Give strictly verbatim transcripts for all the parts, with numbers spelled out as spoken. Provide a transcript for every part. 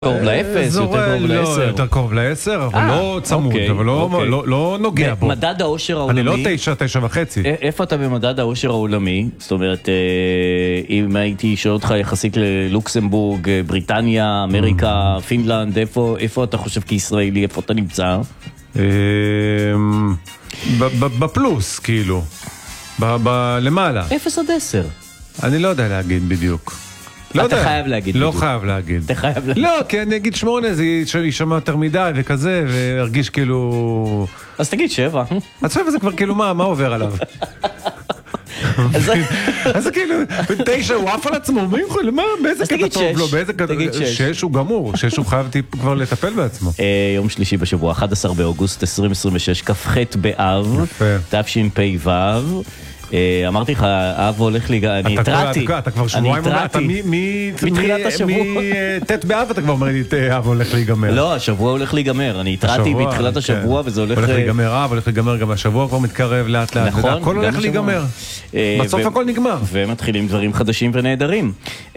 קרוב לאפס, יותר קרוב לעשר. יותר קרוב לעשר, אבל לא צמוד, אבל לא נוגע בו. מדד העושר העולמי. אני לא תשע, תשע וחצי. איפה אתה במדד העושר העולמי? זאת אומרת, אם הייתי שואל אותך יחסית ללוקסמבורג, בריטניה, אמריקה, פינלנד, איפה אתה חושב כישראלי, איפה אתה נמצא? בפלוס, כאילו. למעלה. אפס עד עשר. אני לא יודע להגיד בדיוק. אתה חייב להגיד. לא חייב להגיד. אתה חייב להגיד. לא, כי אני אגיד שמונה, זה יישמע יותר מדי וכזה, והרגיש כאילו... אז תגיד שבע. אז שבע זה כבר כאילו מה, מה עובר עליו? אז זה כאילו, תשע הוא עף על עצמו, באיזה קטע טוב לו, באיזה קטע... שש הוא גמור, שש הוא חייב כבר לטפל בעצמו. יום שלישי בשבוע, אחד עשר באוגוסט עשרים עשרים ושש, כ"ח באב, תשפ"ו. אמרתי לך, אב הולך לי, אני התרעתי. אתה כבר שבועיים אומר, אתה מתחילת השבוע. תת באב אתה כבר אומר לי, אב הולך להיגמר. לא, השבוע הולך להיגמר, אני התרעתי מתחילת השבוע וזה הולך... הולך להיגמר, אב הולך להיגמר גם השבוע, כבר מתקרב לאט לאט, הכל הולך להיגמר. בסוף הכל נגמר. ומתחילים דברים חדשים ונהדרים.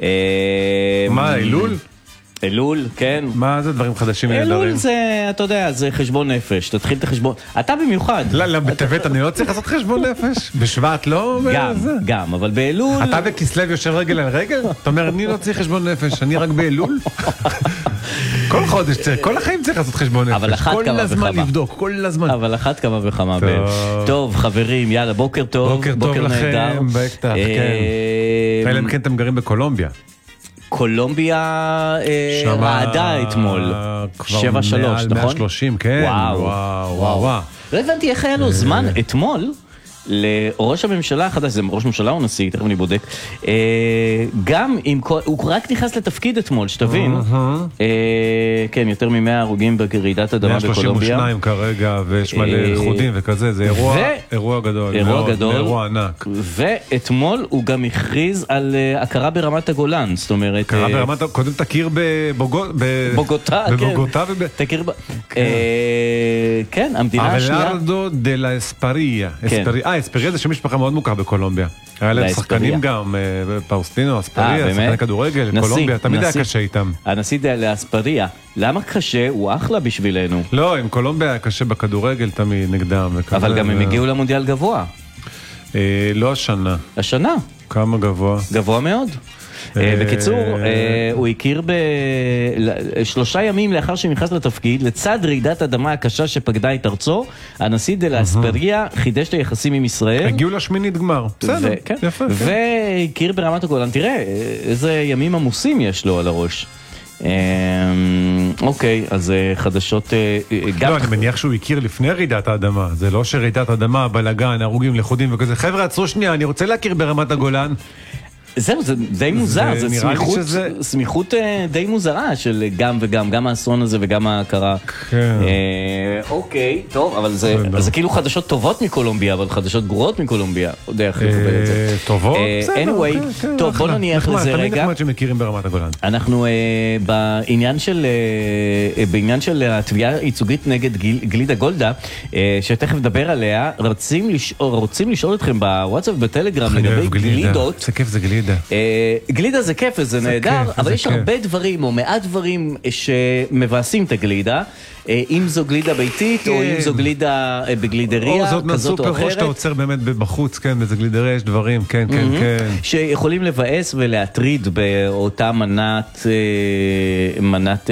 מה, אלול? אלול, כן. מה זה דברים חדשים ונהדרים? אלול זה, אתה יודע, זה חשבון נפש. תתחיל את החשבון. אתה במיוחד. לא, לא, בטבת אני לא צריך לעשות חשבון נפש. בשבט לא? גם, גם, אבל באלול... אתה בכסלו יושב רגל על רגל? אתה אומר, אני לא צריך חשבון נפש, אני רק באלול? כל חודש צריך, כל החיים צריך לעשות חשבון נפש. כל הזמן לבדוק, כל הזמן. אבל אחת כמה וכמה בין. טוב, חברים, יאללה, בוקר טוב. בוקר טוב לכם, בקטח, כן. אלא אם כן אתם גרים בקולומביה. קולומביה רעדה אתמול, שבע שלוש, נכון? מאה שלושים, כן. וואו, וואו, וואו. לא הבנתי איך היה לו זמן אתמול לראש הממשלה החדש, זה ראש ממשלה או נשיא, תכף אני בודק, גם אם, הוא רק נכנס לתפקיד אתמול, שתבין, כן, יותר ממאה הרוגים ברעידת אדמה בקולומביה. מאה שלושים ושתיים כרגע, ויש מלא איחודים וכזה, זה אירוע גדול, אירוע גדול, אירוע ענק. ואתמול הוא גם הכריז על הכרה ברמת הגולן, זאת אומרת... הכרה ברמת, קודם תכיר בבוגוטה, בבוגוטה, תכיר ב... כן, המדינה השנייה... אבלרדו דה לה אספריה, אה, אספריה זה שם משפחה מאוד מוכר בקולומביה. היה להם שחקנים גם, פאוסטינו, אספריה, שחקני כדורגל, קולומביה, תמיד היה קשה איתם. הנשיא דה לה אספריה, למה קשה? הוא אחלה בשבילנו. לא, עם קולומביה היה קשה בכדורגל תמיד נגדם. אבל גם הם הגיעו למונדיאל גבוה. לא השנה. השנה. כמה גבוה? גבוה מאוד. בקיצור, הוא הכיר בשלושה ימים לאחר שנכנס לתפקיד, לצד רעידת אדמה הקשה שפקדה את ארצו, הנשיא דה לה אספריה חידש את היחסים עם ישראל. הגיעו לשמינית גמר. בסדר, יפה. והכיר ברמת הגולן. תראה, איזה ימים עמוסים יש לו על הראש. אוקיי, אז חדשות... לא, אני מניח שהוא הכיר לפני רעידת האדמה. זה לא שרעידת האדמה, בלגן, הרוגים, לכודים וכזה. חבר'ה, עצרו שנייה, אני רוצה להכיר ברמת הגולן. זהו, זה די מוזר, זה סמיכות, סמיכות די מוזרה של גם וגם, גם האסון הזה וגם ההכרה. אוקיי, טוב, אבל זה כאילו חדשות טובות מקולומביה, אבל חדשות גרועות מקולומביה. עוד איך לקבל את זה. טובות? anyway, טוב, בוא נניח לזה רגע. תמיד נחמד שמכירים ברמת הגולן. אנחנו בעניין של התביעה הייצוגית נגד גלידה גולדה, שתכף נדבר עליה, רוצים לשאול אתכם בוואטסאפ בטלגרם לגבי גלידות. זה כיף, זה גלידה. גלידה זה כיף וזה נהדר, אבל יש הרבה דברים או מעט דברים שמבאסים את הגלידה, אם זו גלידה ביתית או אם זו גלידה בגלידריה כזאת או אחרת. או שאתה עוצר באמת בחוץ, כן, באיזה גלידריה יש דברים, כן, כן, כן. שיכולים לבאס ולהטריד באותה מנת, מנת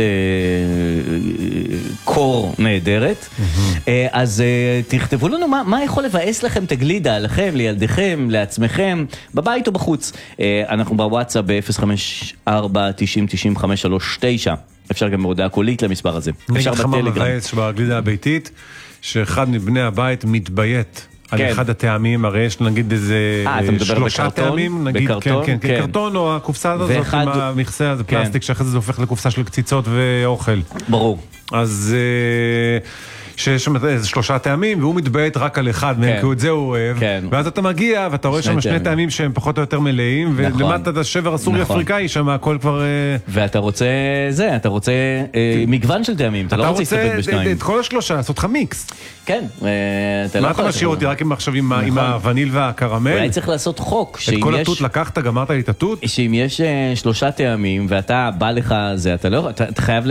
קור נהדרת. אז תכתבו לנו מה יכול לבאס לכם את הגלידה, לכם, לילדיכם, לעצמכם, בבית או בחוץ. אנחנו בוואטסאפ ב-אפס חמש ארבע תשעים תשעים חמש שלוש תשע. אפשר גם בהודעה קולית למספר הזה. אפשר בטלגרם. נגיד לך מה מבאס בגלידה הביתית, שאחד מבני הבית מתביית על אחד הטעמים, הרי יש נגיד איזה שלושה טעמים, נגיד, כן, כן, קרטון או הקופסה הזאת עם המכסה הזה, פלסטיק, שאחרי זה הופך לקופסה של קציצות ואוכל. ברור. אז שיש שם איזה שלושה טעמים, והוא מתבעט רק על אחד מהם, כי את זה הוא אוהב, ואז אתה מגיע, ואתה רואה שם שני טעמים שהם פחות או יותר מלאים, ולמטה את השבר הסורי-אפריקאי, שם הכל כבר... ואתה רוצה זה, אתה רוצה מגוון של טעמים, אתה לא רוצה להסתפק בשניים. אתה רוצה את כל השלושה, לעשות לך מיקס. כן. מה אתה משאיר אותי רק עכשיו עם הווניל והקרמל? אולי צריך לעשות חוק. את כל התות לקחת, גמרת לי את התות? שאם יש שלושה טעמים, ואתה בא לך זה, אתה חייב